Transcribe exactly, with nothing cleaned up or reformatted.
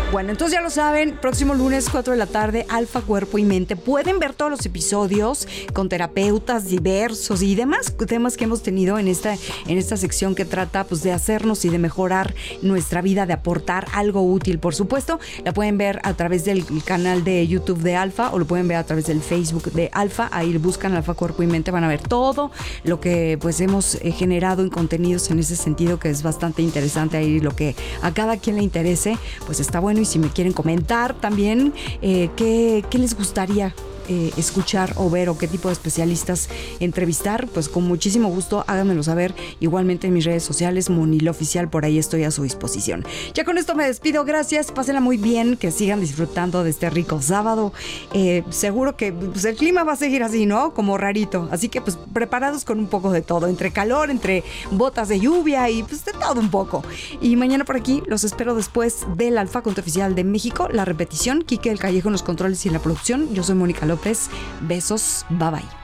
Bueno, entonces ya lo saben, próximo lunes, cuatro de la tarde, Alfa Cuerpo y Mente. Pueden ver todos los episodios con terapeutas diversos y demás temas que hemos tenido en esta, en esta sección que trata pues, de hacernos y de mejorar nuestra vida, de aportar algo útil, por supuesto. La pueden ver a través del canal de YouTube de Alfa o lo pueden ver a través del Facebook de Alfa. Ahí buscan Alfa Cuerpo y Mente, van a ver todo lo que pues hemos eh, generado en contenidos en ese sentido, que es bastante interesante. Ahí lo que a cada quien le interese, pues está bueno. Y si me quieren comentar también eh, qué, qué les gustaría eh, escuchar o ver o qué tipo de especialistas entrevistar, pues con muchísimo gusto háganmelo saber. Igualmente en mis redes sociales, Monil Oficial, por ahí estoy a su disposición. Ya con esto me despido, gracias, pásenla muy bien, que sigan disfrutando de este rico sábado. Eh, seguro que pues, el clima va a seguir así, ¿no? Como rarito, así que pues preparados con un poco de todo, entre calor, entre botas de lluvia y pues de todo un poco. Y mañana por aquí los espero después del Alfa Conte Oficial de México, la repetición, Quique del Callejo en los controles y en la producción. Yo soy Mónica López, besos, bye bye.